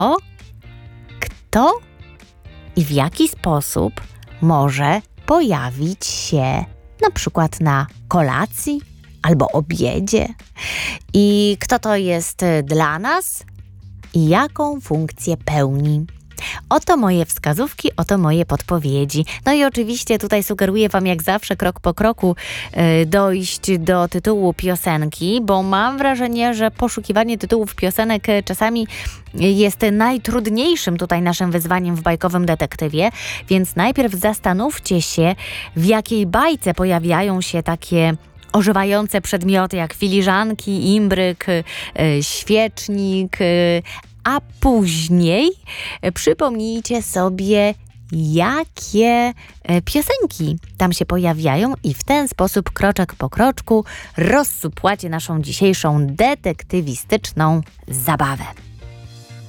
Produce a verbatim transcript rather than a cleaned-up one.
kto i w jaki sposób może pojawić się na przykład na kolacji albo obiedzie i kto to jest dla nas i jaką funkcję pełni. Oto moje wskazówki, oto moje podpowiedzi. No i oczywiście tutaj sugeruję Wam jak zawsze krok po kroku yy, dojść do tytułu piosenki, bo mam wrażenie, że poszukiwanie tytułów piosenek czasami jest najtrudniejszym tutaj naszym wyzwaniem w bajkowym detektywie, więc najpierw zastanówcie się, w jakiej bajce pojawiają się takie ożywające przedmioty jak filiżanki, imbryk, yy, świecznik, yy, a później przypomnijcie sobie, jakie piosenki tam się pojawiają i w ten sposób kroczek po kroczku rozsupłacie naszą dzisiejszą detektywistyczną zabawę.